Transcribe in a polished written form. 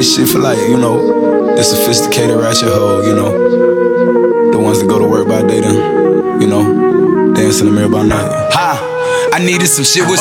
This shit for like, you know, the sophisticated ratchet hoe, you know, the ones that go to work by day then, you know, dance in the mirror by night. I needed some shit with